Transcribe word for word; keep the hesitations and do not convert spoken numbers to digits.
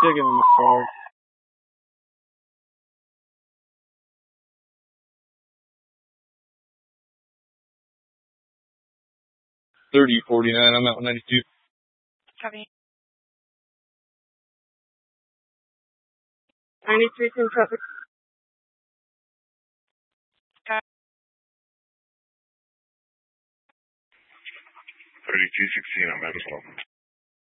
Still give him a call. thirty forty-nine, I'm out ninety-two. Copy. ninety-three, ten traffic. thirty-two sixteen, I'm out as well.